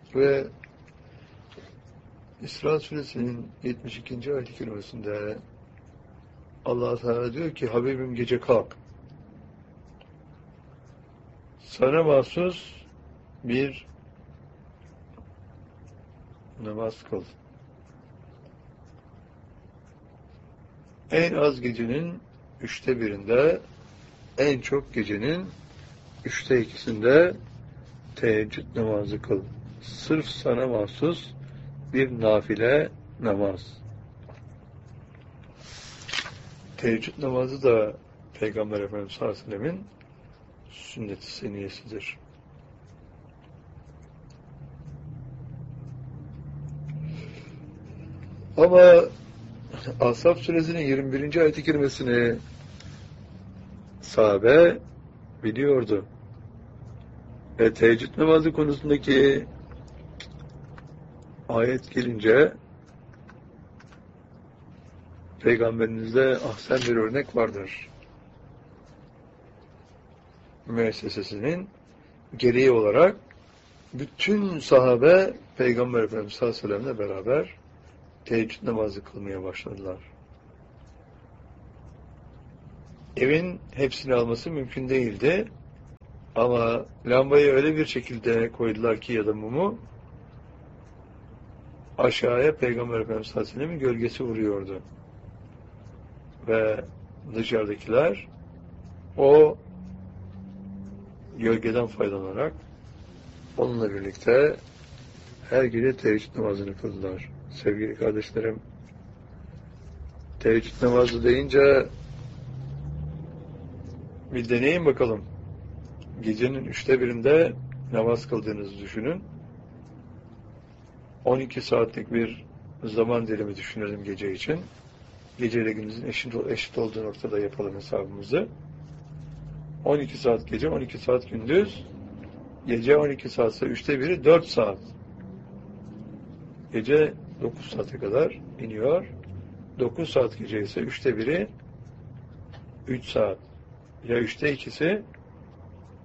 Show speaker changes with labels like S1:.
S1: Ve İsra Suresinin 72. ayet-i kerimesinde Allah Teala diyor ki, Habibim gece kalk. Sana mahsus bir namaz kıl. En az gecenin 1/3'inde, en çok gecenin 2/3'inde teheccüd namazı kıl. Sırf sana mahsus bir nafile namaz. Teheccüd namazı da Peygamber Efendimiz sallallahu aleyhi ve sellem'in sünnet-i seniyesidir. Ama Ashab Suresinin 21. ayet-i kerimesini sahabe biliyordu. Ve teheccüd namazı konusundaki ayet gelince Peygamberimizde ahsen bir örnek vardır. Müessesesinin gereği olarak bütün sahabe Peygamber Efendimiz sallallahu aleyhi ve sellem'le beraber teheccüd namazı kılmaya başladılar. Evin hepsini alması mümkün değildi. Ama lambayı öyle bir şekilde koydular ki, ya da mumu, aşağıya Peygamber Efendimiz sallallahu aleyhi ve sellem'in gölgesi vuruyordu. Ve dışarıdakiler o gölgeden faydalanarak onunla birlikte her gece teheccüd namazını kıldılar. Sevgili kardeşlerim, teheccüd namazı deyince bir deneyin bakalım. Gecenin 1/3'inde namaz kıldığınızı düşünün. 12 saatlik bir zaman dilimi düşünelim gece için. Geceyle gündüzün eşit olduğu noktada yapalım hesabımızı. 12 saat gece, 12 saat gündüz. Gece 12 saatse 1/3 4 saat. Gece 9 saate kadar iniyor. 9 saat gece ise 1/3 3 saat. Ya 2/3